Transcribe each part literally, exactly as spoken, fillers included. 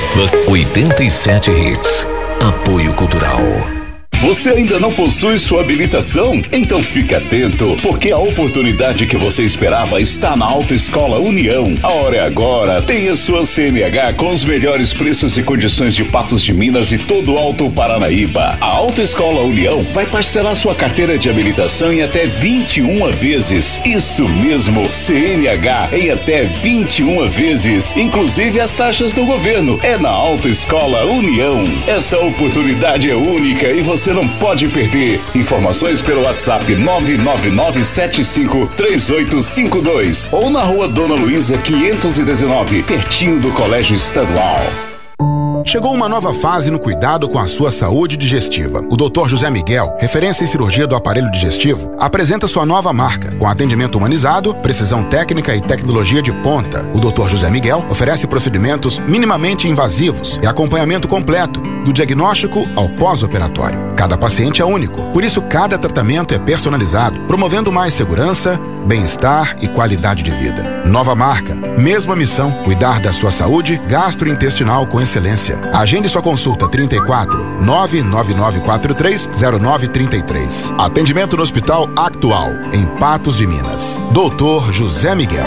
oitenta e sete Hits. Apoio Cultural. Você ainda não possui sua habilitação? Então fique atento, porque a oportunidade que você esperava está na Autoescola União. A hora é agora. Tenha sua C N H com os melhores preços e condições de Patos de Minas e todo o Alto Paranaíba. A Autoescola União vai parcelar sua carteira de habilitação em até vinte e uma vezes. Isso mesmo, C N H em até vinte e uma vezes, inclusive as taxas do governo. É na Autoescola União. Essa oportunidade é única e você não pode perder. Informações pelo WhatsApp nove nove nove sete cinco três oito cinco dois ou na Rua Dona Luísa quinhentos e dezenove, pertinho do Colégio Estadual. Chegou uma nova fase no cuidado com a sua saúde digestiva. O doutor José Miguel, referência em cirurgia do aparelho digestivo, apresenta sua nova marca, com atendimento humanizado, precisão técnica e tecnologia de ponta. O doutor José Miguel oferece procedimentos minimamente invasivos e acompanhamento completo, do diagnóstico ao pós-operatório. Cada paciente é único, por isso cada tratamento é personalizado, promovendo mais segurança, bem-estar e qualidade de vida. Nova marca, mesma missão, cuidar da sua saúde gastrointestinal com excelência. Agende sua consulta trinta e quatro, nove nove nove quatro três zero nove trinta e três. Atendimento no Hospital Actual, em Patos de Minas. doutor José Miguel.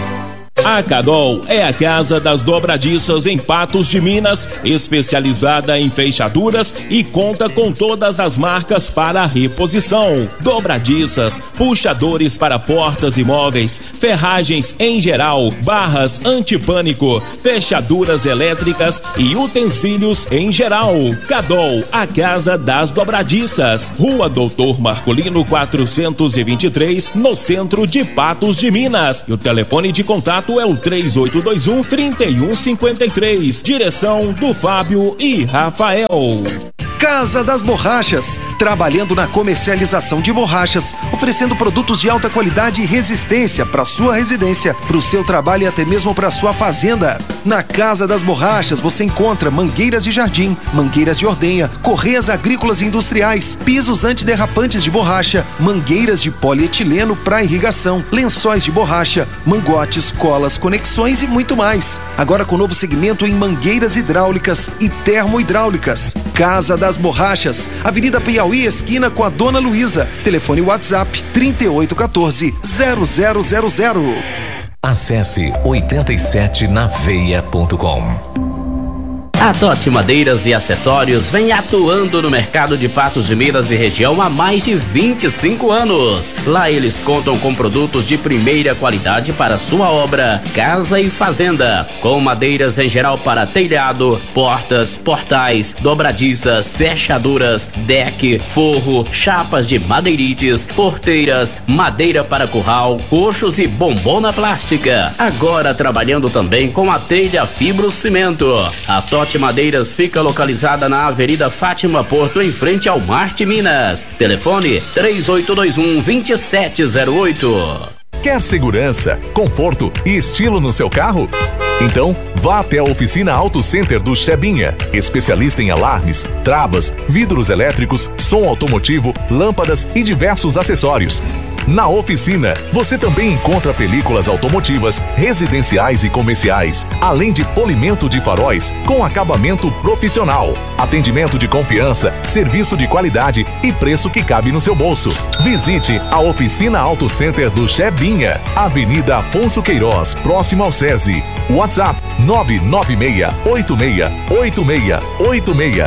A Cadol é a casa das dobradiças em Patos de Minas, especializada em fechaduras e conta com todas as marcas para reposição. Dobradiças, puxadores para portas e móveis, ferragens em geral, barras antipânico, fechaduras elétricas e utensílios em geral. Cadol, a casa das dobradiças. Rua Doutor Marcolino quatrocentos e vinte e três, no centro de Patos de Minas. E o telefone de contato é o três oito dois um, três um cinco três. Direção do Fábio e Rafael. Casa das Borrachas, trabalhando na comercialização de borrachas, oferecendo produtos de alta qualidade e resistência para sua residência, para o seu trabalho e até mesmo para sua fazenda. Na Casa das Borrachas você encontra mangueiras de jardim, mangueiras de ordenha, correias agrícolas e industriais, pisos antiderrapantes de borracha, mangueiras de polietileno para irrigação, lençóis de borracha, mangotes, colas, conexões e muito mais. Agora com novo segmento em mangueiras hidráulicas e termohidráulicas. Casa das Borrachas, Avenida Piauí, esquina com a Dona Luísa. Telefone WhatsApp trinta e oito quatorze, zero zero zero zero. Acesse oitenta e sete na veia ponto com. A Totti Madeiras e Acessórios vem atuando no mercado de Patos de Minas e região há mais de vinte e cinco anos. Lá eles contam com produtos de primeira qualidade para sua obra, casa e fazenda, com madeiras em geral para telhado, portas, portais, dobradiças, fechaduras, deck, forro, chapas de madeirites, porteiras, madeira para curral, coxos e bombona plástica. Agora trabalhando também com a telha fibrocimento. A Totti Madeiras fica localizada na Avenida Fátima Porto, em frente ao Marte Minas. Telefone três oito dois um, dois sete zero oito. Quer segurança, conforto e estilo no seu carro? Então, vá até a oficina Auto Center do Chebinha, especialista em alarmes, travas, vidros elétricos, som automotivo, lâmpadas e diversos acessórios. Na oficina, você também encontra películas automotivas, residenciais e comerciais, além de polimento de faróis com acabamento profissional. Atendimento de confiança, serviço de qualidade e preço que cabe no seu bolso. Visite a oficina Auto Center do Chebinha, Avenida Afonso Queiroz, próximo ao SESI. WhatsApp nove nove seis oito seis oito seis oito seis.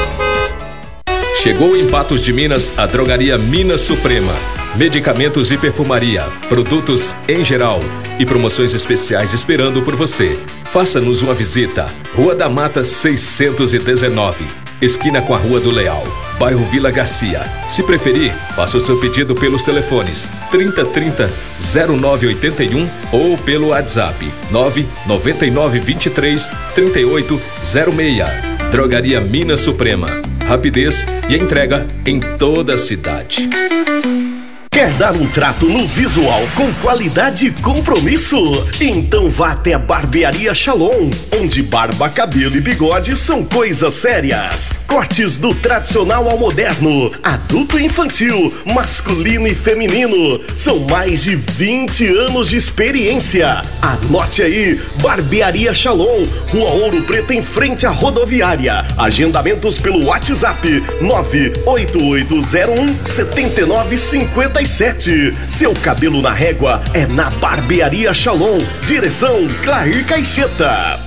Chegou em Patos de Minas a drogaria Minas Suprema. Medicamentos e perfumaria, produtos em geral e promoções especiais esperando por você. Faça-nos uma visita. Rua da Mata seiscentos e dezenove, esquina com a Rua do Leal, bairro Vila Garcia. Se preferir, faça o seu pedido pelos telefones trinta trinta, zero nove oito um ou pelo WhatsApp nove nove nove dois três, três oito zero seis. Drogaria Minas Suprema. Rapidez e entrega em toda a cidade. Quer dar um trato no visual com qualidade e compromisso? Então vá até a Barbearia Shalom, onde barba, cabelo e bigode são coisas sérias. Cortes do tradicional ao moderno, adulto e infantil, masculino e feminino. São mais de vinte anos de experiência. Anote aí, Barbearia Shalom, Rua Ouro Preto, em frente à rodoviária. Agendamentos pelo WhatsApp nove oito oito zero um sete nove cinco sete. Seu cabelo na régua é na Barbearia Shalom. Direção Clair Caixeta.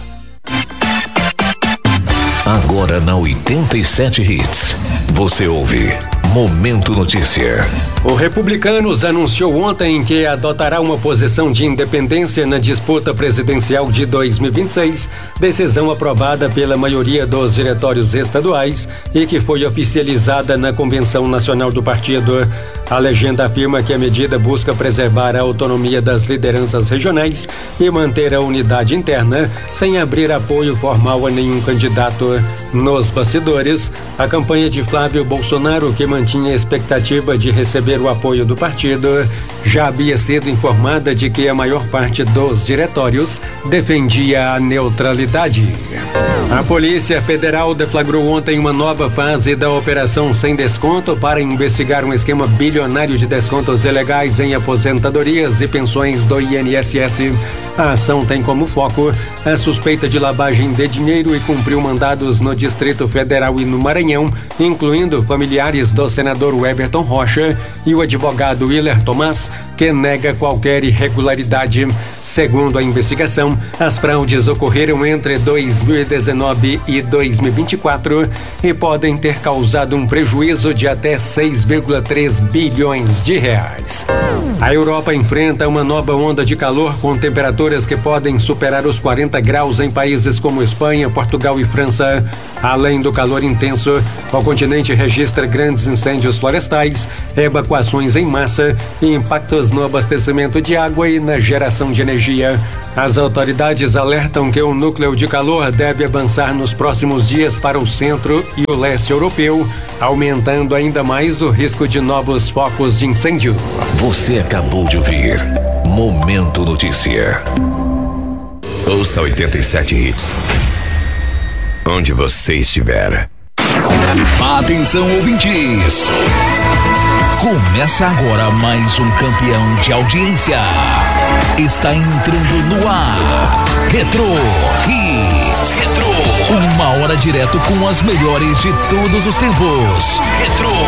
Agora na oitenta e sete Hits, você ouve Momento Notícia. O Republicanos anunciou ontem que adotará uma posição de independência na disputa presidencial de dois mil e vinte e seis, decisão aprovada pela maioria dos diretórios estaduais e que foi oficializada na Convenção Nacional do Partido. A legenda afirma que a medida busca preservar a autonomia das lideranças regionais e manter a unidade interna, sem abrir apoio formal a nenhum candidato. Nos bastidores, a campanha de Flávio Bolsonaro, que mantinha a expectativa de receber o apoio do partido, já havia sido informada de que a maior parte dos diretórios defendia a neutralidade. A Polícia Federal deflagrou ontem uma nova fase da Operação Sem Desconto para investigar um esquema bilionário de descontos ilegais em aposentadorias e pensões do I N S S. A ação tem como foco a suspeita de lavagem de dinheiro e cumpriu mandados no Distrito Federal e no Maranhão, incluindo familiares do senador Weberton Rocha e o advogado Willer Tomás, que nega qualquer irregularidade. Segundo a investigação, as fraudes ocorreram entre dois mil e dezenove e dois mil e vinte e quatro e podem ter causado um prejuízo de até seis vírgula três bilhões de reais. A Europa enfrenta uma nova onda de calor com temperaturas que podem superar os quarenta graus em países como Espanha, Portugal e França. Além do calor intenso, o continente registra grandes incêndios florestais, evacuações em massa e impactos no abastecimento de água e na geração de energia. As autoridades alertam que o núcleo de calor deve avançar nos próximos dias para o centro e o leste europeu, aumentando ainda mais o risco de novos focos de incêndio. Você acabou de ouvir Momento Notícia. Ouça oitenta e sete Hits. Onde você estiver. Atenção, ouvintes. Começa agora mais um campeão de audiência. Está entrando no ar. Retro Hits. Retro. Uma hora direto com as melhores de todos os tempos. Retro